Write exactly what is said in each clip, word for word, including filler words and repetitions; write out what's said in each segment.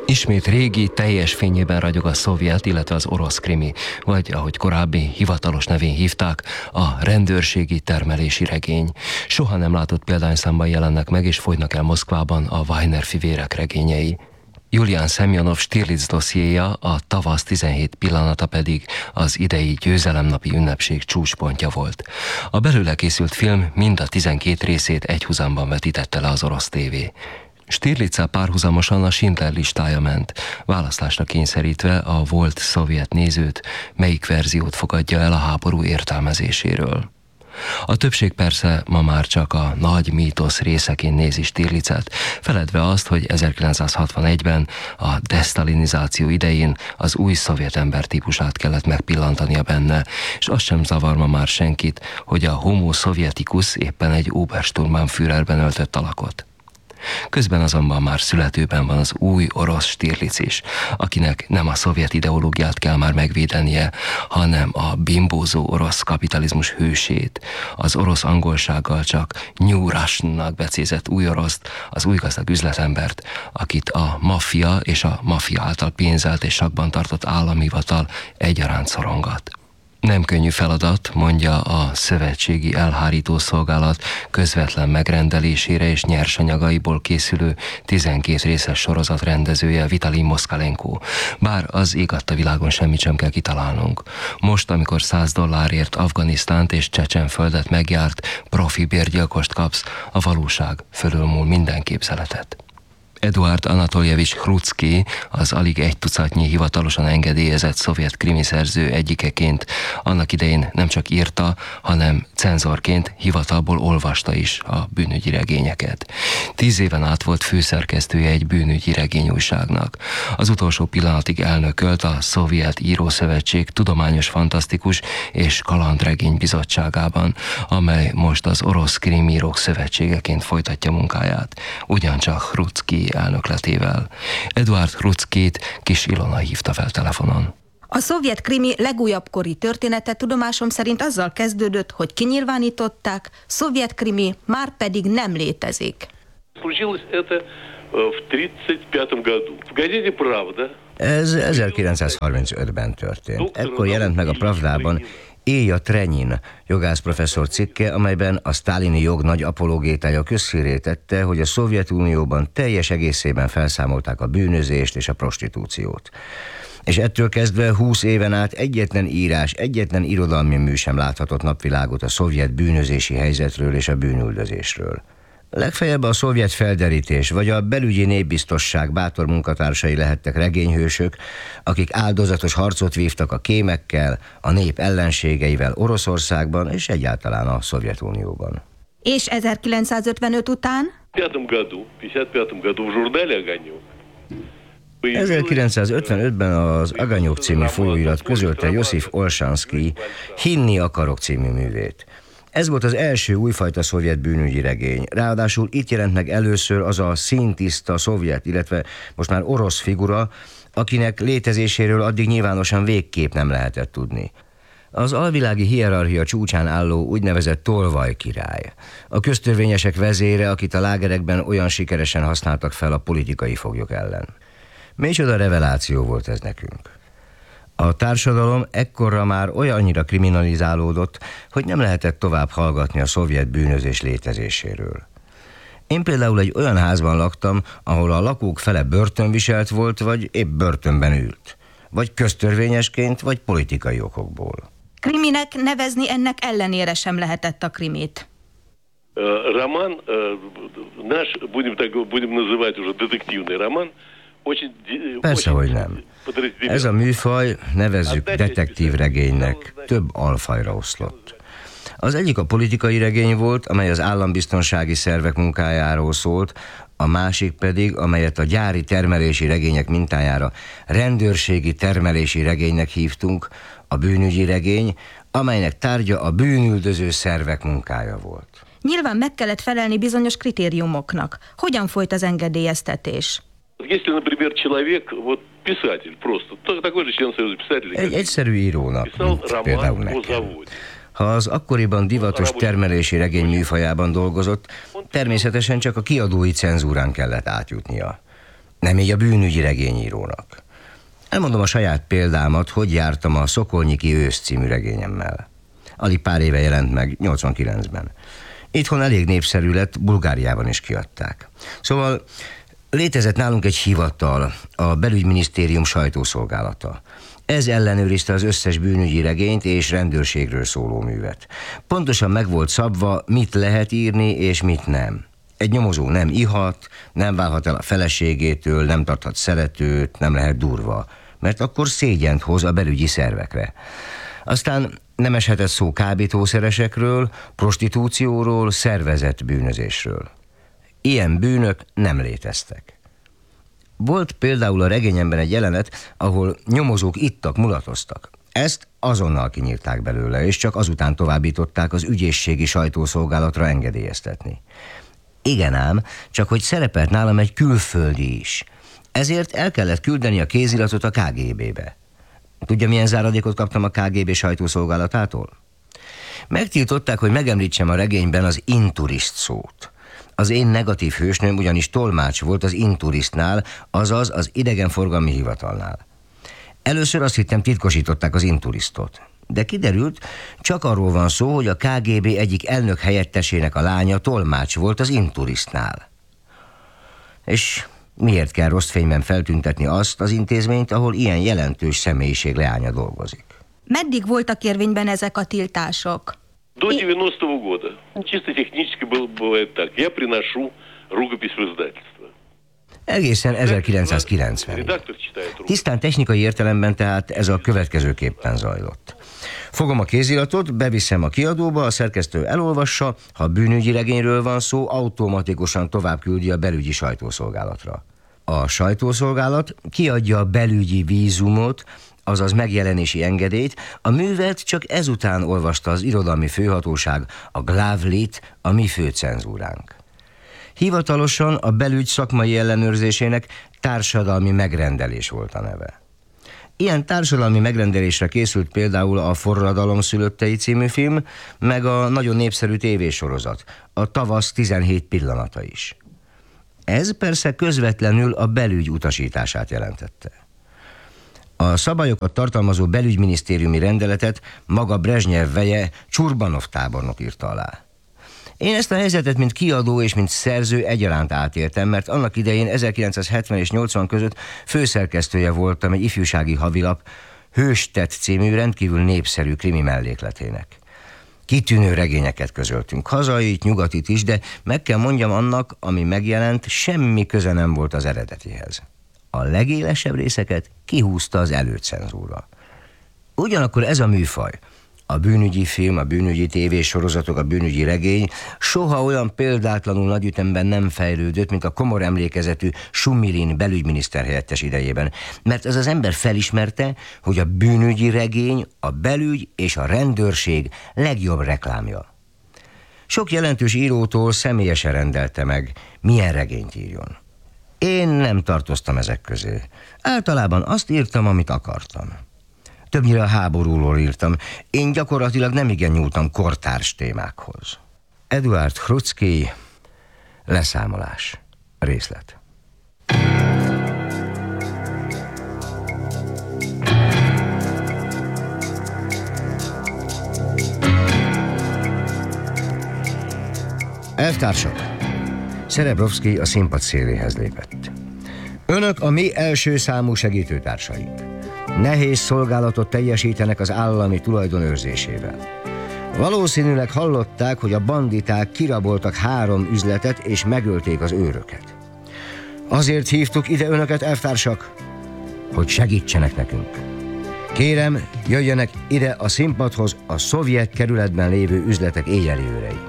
Ismét régi, teljes fényében ragyog a szovjet, illetve az orosz krimi, vagy ahogy korábbi hivatalos nevén hívták, a rendőrségi termelési regény. Soha nem látott példányszámban jelennek meg, és folynak el Moszkvában a Weiner fivérek regényei. Julian Szemjonov Stirlitz dossziéja, a tavasz tizenhét pillanata pedig az idei győzelemnapi ünnepség csúcspontja volt. A belőle készült film mind a tizenkét részét egyhuzamban vetítette le az orosz tévé. Stirlitz-el párhuzamosan a Schindler listája ment, választásra kényszerítve a volt szovjet nézőt, melyik verziót fogadja el a háború értelmezéséről. A többség persze ma már csak a nagy mítosz részeként nézi Stirlitzet, feledve azt, hogy ezerkilencszázhatvanegyben a desztalinizáció idején az új szovjet ember típusát kellett megpillantania benne, és azt sem zavar ma már senkit, hogy a homo szovjetikus éppen egy Obersturmbannführerben öltött alakot. Közben azonban már születőben van az új orosz Stirlitz is, akinek nem a szovjet ideológiát kell már megvédenie, hanem a bimbózó orosz kapitalizmus hősét, az orosz angolsággal csak New Russian-nak becézett új oroszt, az új gazdag üzletembert, akit a maffia és a maffia által pénzelt és sakban tartott államhivatal egyaránt szorongat. Nem könnyű feladat, mondja a szövetségi elhárító szolgálat közvetlen megrendelésére és nyersanyagaiból készülő tizenkét részes sorozat rendezője Vitalij Moszkalenko. Bár az ég adta világon semmit sem kell kitalálnunk. Most, amikor száz dollárért Afganisztánt és Csecsenföldet megjárt, profi bérgyilkost kapsz, a valóság fölülmúl minden képzeletet. Eduard Anatoljevics Hrudzkij, az alig egy tucatnyi hivatalosan engedélyezett szovjet krimiszerző egyikeként annak idején nem csak írta, hanem cenzorként hivatalból olvasta is a bűnügyi regényeket. Tíz éven át volt főszerkesztője egy bűnügyi regényújságnak. Az utolsó pillanatig elnökölt a Szovjet Írószövetség tudományos fantasztikus és kalandregény bizottságában, amely most az orosz krimírók szövetségeként folytatja munkáját, ugyancsak Hrudzkij elnökletével. Eduard Hrudzkijt Kis Ilona hívta fel telefonon. A szovjet krimi legújabb kori története tudomásom szerint azzal kezdődött, hogy kinyilvánították, szovjet krimi már pedig nem létezik. Ez ezerkilencszázharmincötben történt. Ekkor jelent meg a Pravdában Ilja Trenyin jogászprofesszor cikke, amelyben a sztálini jog nagy apologétája közhírré tette, hogy a Szovjetunióban teljes egészében felszámolták a bűnözést és a prostitúciót. És ettől kezdve húsz éven át egyetlen írás, egyetlen irodalmi mű sem láthatott napvilágot a szovjet bűnözési helyzetről és a bűnüldözésről. Legfeljebb a szovjet felderítés vagy a belügyi népbiztosság bátor munkatársai lehettek regényhősök, akik áldozatos harcot vívtak a kémekkel, a nép ellenségeivel Oroszországban és egyáltalán a Szovjetunióban. És ezerkilencszázötvenöt után? ezerkilencszázötvenötben az Aganyok című folyóirat közölte Josif Olszansky Hinni akarok című művét. Ez volt az első újfajta szovjet bűnügyi regény. Ráadásul itt jelent meg először az a színtiszta szovjet, illetve most már orosz figura, akinek létezéséről addig nyilvánosan végképp nem lehetett tudni. Az alvilági hierarchia csúcsán álló úgynevezett tolvaj király. A köztörvényesek vezére, akit a lágerekben olyan sikeresen használtak fel a politikai foglyok ellen. Micsoda reveláció volt ez nekünk. A társadalom ekkorra már olyannyira kriminalizálódott, hogy nem lehetett tovább hallgatni a szovjet bűnözés létezéséről. Én például egy olyan házban laktam, ahol a lakók fele börtönviselt volt, vagy épp börtönben ült. Vagy köztörvényesként, vagy politikai okokból. Kriminek nevezni ennek ellenére sem lehetett a krimit. Роман, наш, будем так, будем называть уже детективный роман. Persze, hogy nem. Ez a műfaj, nevezzük detektív regénynek, több alfajra oszlott. Az egyik a politikai regény volt, amely az állambiztonsági szervek munkájáról szólt, a másik pedig, amelyet a gyári termelési regények mintájára rendőrségi termelési regénynek hívtunk, a bűnügyi regény, amelynek tárgya a bűnüldöző szervek munkája volt. Nyilván meg kellett felelni bizonyos kritériumoknak. Hogyan folyt az engedélyeztetés? Если, например, человек, вот писатель просто, такой же член Союза писателей. Egy egyszerű írónak, mint például nekem. Ha az akkoriban divatos termelési regény műfajában dolgozott, természetesen csak a kiadói cenzúrán kellett átjutnia. Nem így a bűnügyi regényírónak. Elmondom a saját példámat, hogy jártam a Szokolnyiki ősz című regényemmel. Alig pár éve jelent meg, nyolcvankilencben. Itthon elég népszerű lett, Bulgáriában is kiadták. Szóval létezett nálunk egy hivatal, a Belügyminisztérium sajtószolgálata. Ez ellenőrizte az összes bűnügyi regényt és rendőrségről szóló művet. Pontosan meg volt szabva, mit lehet írni és mit nem. Egy nyomozó nem ihat, nem válhat el a feleségétől, nem tarthat szeretőt, nem lehet durva, mert akkor szégyent hoz a belügyi szervekre. Aztán nem eshetett szó kábítószeresekről, prostitúcióról, szervezett bűnözésről. Ilyen bűnök nem léteztek. Volt például a regényemben egy jelenet, ahol nyomozók ittak, mulatoztak. Ezt azonnal kinyírták belőle, és csak azután továbbították az ügyészségi sajtószolgálatra engedélyeztetni. Igen ám, csak hogy szerepelt nálam egy külföldi is. Ezért el kellett küldeni a kéziratot a ká gé bé-be. Tudja, milyen záradékot kaptam a ká gé bé sajtószolgálatától? Megtiltották, hogy megemlítsem a regényben az inturist szót. Az én negatív hősnőm ugyanis tolmács volt az inturistnál, azaz az idegenforgalmi hivatalnál. Először azt hittem, titkosították az inturistot. De kiderült, csak arról van szó, hogy a ká gé bé egyik elnök helyettesének a lánya tolmács volt az inturistnál. És miért kell rossz fényben feltüntetni azt az intézményt, ahol ilyen jelentős személyiség leánya dolgozik? Meddig voltak érvényben ezek a tiltások? До девяностого года. Чисто технически бывает так. Я приношу рукопись в издательство. Egészen ezerkilencszázkilencvenig. Tisztán technikai értelemben tehát ez a következőképpen zajlott. Fogom a kéziratot, beviszem a kiadóba, a szerkesztő elolvassa, ha bűnügyi regényről van szó, automatikusan tovább küldi a belügyi sajtószolgálatra. A sajtószolgálat kiadja a belügyi vízumot, azaz megjelenési engedélyt, a művet csak ezután olvasta az irodalmi főhatóság, a Glavlit, a mi főcenzúránk. Hivatalosan a belügy szakmai ellenőrzésének társadalmi megrendelés volt a neve. Ilyen társadalmi megrendelésre készült például a Forradalom szülöttei című film, meg a nagyon népszerű tévésorozat, a Tavasz tizenhét pillanata is. Ez persze közvetlenül a belügy utasítását jelentette. A szabályokat tartalmazó belügyminisztériumi rendeletet maga Brezsnyev veje, Csurbanov tábornok írta alá. Én ezt a helyzetet mint kiadó és mint szerző egyaránt átéltem, mert annak idején ezerkilencszázhetven és nyolcvan között főszerkesztője voltam egy ifjúsági havilap Hőstett című rendkívül népszerű krimi mellékletének. Kitűnő regényeket közöltünk, hazait, nyugatit is, de meg kell mondjam, annak, ami megjelent, semmi köze nem volt az eredetihez. A legélesebb részeket kihúzta az előcenzúra. Ugyanakkor ez a műfaj, a bűnügyi film, a bűnügyi tévésorozatok, a bűnügyi regény soha olyan példátlanul nagy ütemben nem fejlődött, mint a komor emlékezetű Sumilin belügyminiszter helyettes idejében, mert ez az ember felismerte, hogy a bűnügyi regény, a belügy és a rendőrség legjobb reklámja. Sok jelentős írótól személyesen rendelte meg, milyen regényt írjon. Én nem tartoztam ezek közé. Általában azt írtam, amit akartam. Többnyire a háborúról írtam. Én gyakorlatilag nem igen nyúltam kortárs témákhoz. Eduard Hrudzki, Leszámolás. Részlet. Elvtársak! Szerebrovszky a színpad széléhez lépett. Önök a mi első számú segítőtársaink. Nehéz szolgálatot teljesítenek az állami tulajdon őrzésével. Valószínűleg hallották, hogy a banditák kiraboltak három üzletet és megölték az őröket. Azért hívtuk ide önöket, elvtársak, hogy segítsenek nekünk. Kérem, jöjjenek ide a színpadhoz a szovjet kerületben lévő üzletek éjjeli őrei.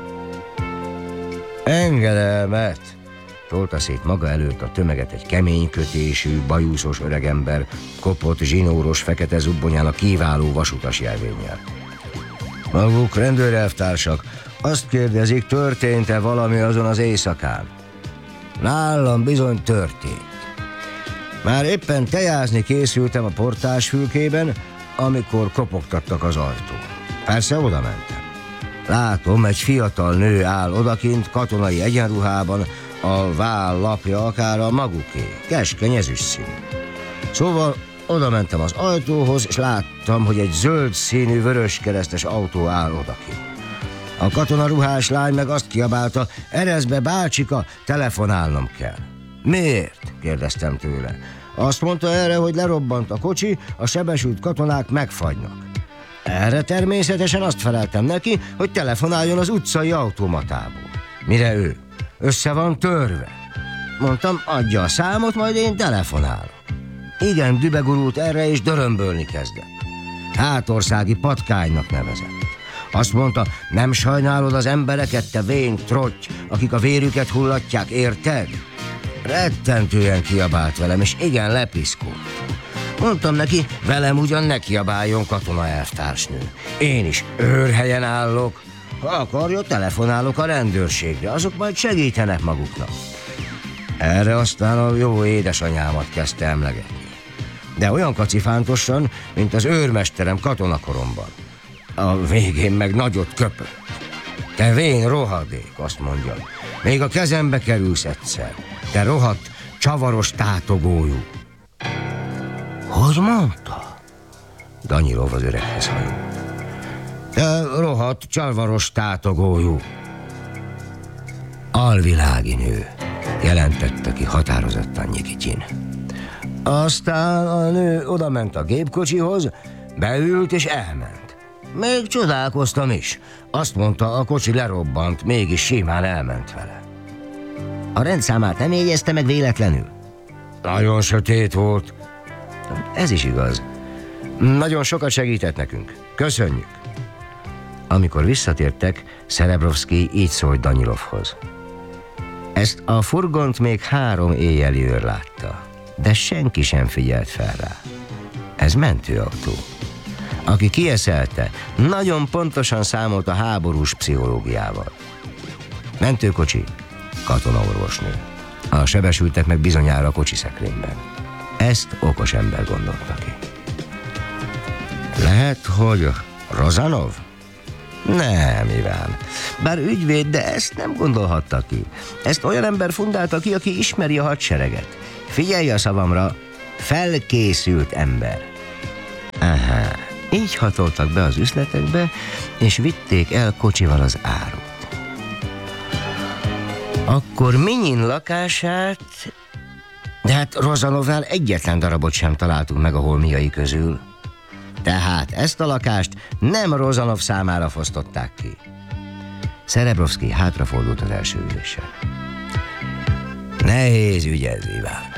Engedelmet! Tolta szét maga előtt a tömeget egy kemény kötésű, bajuszos öregember, kopott, zsinóros, fekete zubbonyán a kiváló vasutas jelvénnyel. Maguk rendőrelvtársak azt kérdezik, történt-e valami azon az éjszakán? Nálam bizony történt. Már éppen tejázni készültem a portásfülkében, amikor kopogtattak az ajtón. Persze oda mentem. Látom, egy fiatal nő áll odakint katonai egyenruhában, a vállapja akár a maguké, keskeny ezüst színű. Szóval oda mentem az ajtóhoz, és láttam, hogy egy zöld színű vöröskeresztes autó áll odakint. A katonaruhás lány meg azt kiabálta, erezd be, bácsika, telefonálnom kell. Miért? Kérdeztem tőle. Azt mondta erre, hogy lerobbant a kocsi, a sebesült katonák megfagynak. Erre természetesen azt feleltem neki, hogy telefonáljon az utcai automatából. Mire ő? Össze van törve. Mondtam, adja a számot, majd én telefonálok. Igen, dübegurult erre, és dörömbölni kezdett. Hátországi patkánynak nevezett. Azt mondta, nem sajnálod az embereket, te vén trotty, akik a vérüket hullatják, érted? Rettentően kiabált velem, és igen, lepiszkolt. Mondtam neki, velem ugyan ne kiabáljon, katona elvtársnő. Én is őrhelyen állok. Ha akarja, telefonálok a rendőrségre, azok majd segítenek maguknak. Erre aztán a jó édesanyámat kezdte emlegetni. De olyan kacifántosan, mint az őrmesterem katonakoromban. A végén meg nagyot köpött. Te vén rohadék, azt mondja. Még a kezembe kerülsz egyszer. Te rohadt, csavaros tátogójú. Hogy mondta? Danyilov az öreghez hajolt. Te rohadt, csavaros tátogójú. Alvilági nő, jelentette ki határozottan Nyikityin. Aztán a nő odament a gépkocsihoz, beült és elment. Még csodálkoztam is. Azt mondta, a kocsi lerobbant, mégis simán elment vele. A rendszámát nem jegyezte meg véletlenül? Nagyon sötét volt. Ez is igaz. Nagyon sokat segített nekünk. Köszönjük. Amikor visszatértek, Szerebrovszky így szólt Danyilovhoz. Ezt a furgont még három éjjeli őr látta, de senki sem figyelt fel rá. Ez mentőautó. Aki kieszelte, nagyon pontosan számolt a háborús pszichológiával. Mentőkocsi, katonaorvosnő. A sebesültek meg bizonyára a kocsiszekrényben. Ezt okos ember gondolta ki. Lehet, hogy Rozanov? Nem, Iván. Bár ügyvéd, de ezt nem gondolhatta ki. Ezt olyan ember fundálta ki, aki ismeri a hadsereget. Figyelj a szavamra, felkészült ember. Aha, így hatoltak be az üzletekbe, és vitték el kocsival az árut. Akkor Minyin lakását... De hát Rozanovnál egyetlen darabot sem találtunk meg a holmiai közül. Tehát ezt a lakást nem Rozanov számára fosztották ki. Szerebrovszky hátrafordult az első üléssel. Nehéz ügy ez, Iván.